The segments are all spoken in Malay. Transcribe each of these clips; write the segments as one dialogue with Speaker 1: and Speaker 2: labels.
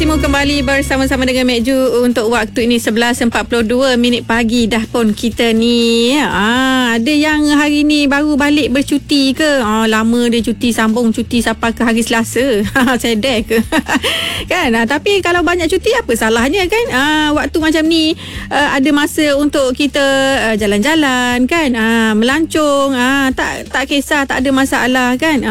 Speaker 1: Inspirasimu kembali bersama-sama dengan Mek Ju untuk waktu ini 11.42 minit pagi dah pun kita ni. Ada yang hari ni baru balik bercuti ke? Lama dia cuti, sambung cuti sampai ke hari Selasa. Sedek ke? Kan? Tapi kalau banyak cuti apa salahnya kan? Waktu macam ni ada masa untuk kita jalan-jalan kan? Melancong, tak kisah, tak ada masalah kan?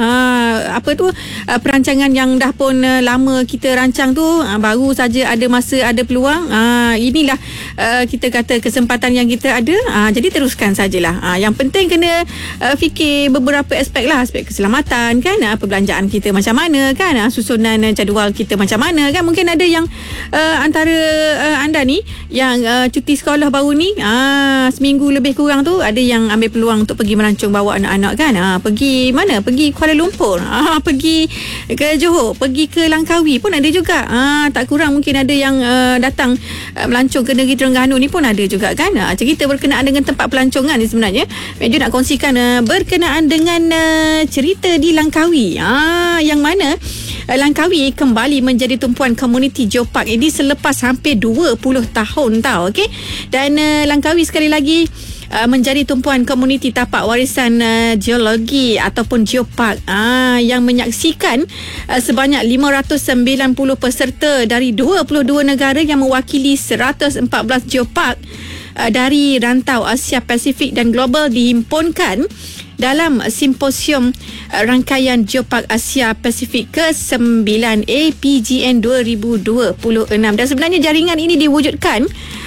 Speaker 1: Perancangan yang dah pun lama kita rancang tu, baru saja ada masa, ada peluang, inilah kita kata kesempatan yang kita ada, jadi teruskan sajalah. Yang penting kena fikir beberapa aspek lah, aspek keselamatan kan, perbelanjaan kita macam mana kan, susunan jadual kita macam mana kan. Mungkin ada yang antara anda ni yang cuti sekolah baru ni, seminggu lebih kurang tu, ada yang ambil peluang untuk pergi melancong bawa anak-anak kan. Pergi mana? Pergi Kuala Lumpur, pergi ke Johor, pergi ke Langkawi pun ada juga. Tak kurang mungkin ada yang datang melancong ke negeri Terengganu ni pun ada juga kan. Cerita berkenaan dengan tempat pelancongan ni sebenarnya Mek Ju nak kongsikan berkenaan dengan cerita di Langkawi, yang mana Langkawi kembali menjadi tumpuan komuniti geopark ini selepas hampir 20 tahun tau. Okay? Dan Langkawi sekali lagi menjadi tumpuan komuniti tapak warisan geologi ataupun geopark, yang menyaksikan sebanyak 590 peserta dari 22 negara yang mewakili 114 geopark dari rantau Asia Pasifik dan global dihimpunkan dalam simposium rangkaian Geopark Asia Pasifik ke-9 APGN 2026. Dan sebenarnya jaringan ini diwujudkan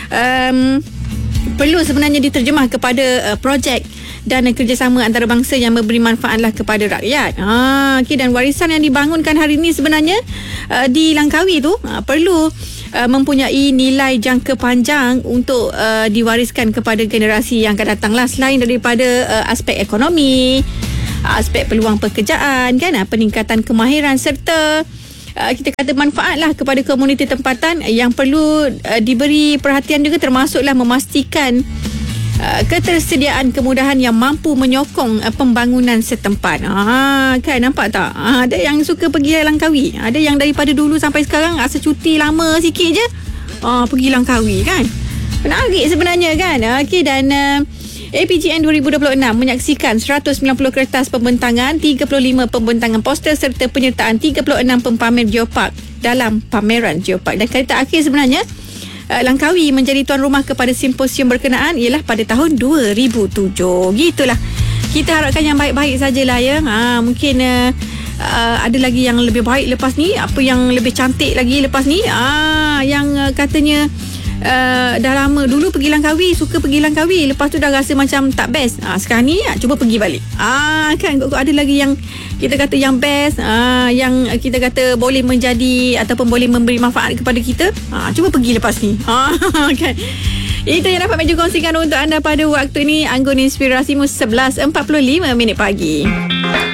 Speaker 1: perlu sebenarnya diterjemah kepada projek dan kerjasama antarabangsa yang memberi manfaatlah kepada rakyat. Okay, dan warisan yang dibangunkan hari ini sebenarnya di Langkawi tu perlu mempunyai nilai jangka panjang untuk diwariskan kepada generasi yang akan datang lah, selain daripada aspek ekonomi, aspek peluang pekerjaan kan, peningkatan kemahiran serta kita kata manfaat lah kepada komuniti tempatan. Yang perlu diberi perhatian juga termasuklah memastikan ketersediaan kemudahan yang mampu menyokong pembangunan setempat. Kan, nampak tak? Ada yang suka pergi Langkawi, ada yang daripada dulu sampai sekarang rasa cuti lama sikit je, pergi Langkawi kan. Menarik sebenarnya kan. Okay, dan APGN 2026 menyaksikan 190 kertas pembentangan, 35 pembentangan poster serta penyertaan 36 pempamer geopark dalam pameran geopark. Dan kali terakhir sebenarnya Langkawi menjadi tuan rumah kepada simposium berkenaan ialah pada tahun 2007. Gitulah. Kita harapkan yang baik-baik sajalah ya. Mungkin ada lagi yang lebih baik lepas ni, apa yang lebih cantik lagi lepas ni. Yang katanya dah lama dulu pergi Langkawi, suka pergi Langkawi, lepas tu dah rasa macam tak best. Sekarang ni cuba pergi balik. Kan ada lagi yang kita kata yang best, yang kita kata boleh menjadi ataupun boleh memberi manfaat kepada kita. Cuba pergi lepas ni. Kan. Itu yang dapat Mek Ju kongsikan untuk anda pada waktu ini. Anggun Inspirasimu 11.45 minit pagi.